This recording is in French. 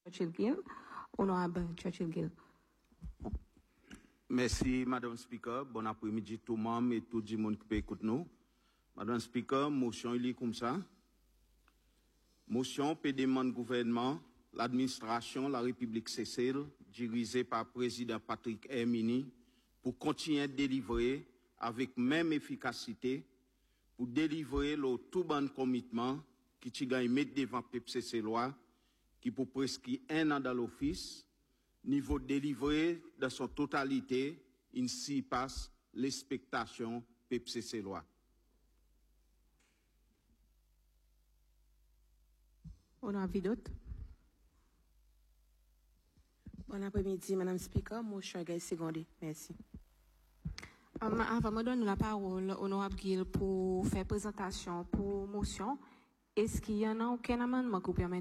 Churchill Gill. Honorable Churchill Gill. Merci, Madame Speaker. Bon après-midi, tout le monde et tout le monde qui peut écouter nous. Madame Speaker, motion il est comme ça. Motion peut demander gouvernement, l'administration, la République Seychelles, dirigée par le président Patrick Hermini, pour continuer à délivrer avec même efficacité, pour délivrer le tout bon commitment qui t'y gagne mettre devant PPCC loi, qui pour presque un an dans l'office, niveau délivré dans son totalité, ainsi passe l'expectation PPCC loi. On a envie d'autres? Bon après-midi, Madame Speaker. Moi, je suis Gaël Segondé. Merci. Avant de donner la parole, Honorable Gill, pour faire présentation pour motion, est-ce qu'il y en a aucun amendement qui vous permet